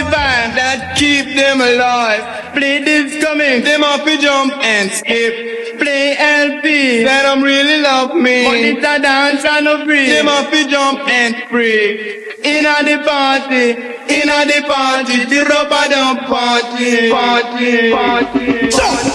the vibe that keep them alive. Play this coming, them off to jump and skip. Play LP, that them really love me. But it's a dance and no free. Them off to jump and free. Inna the party, the rubber dump party.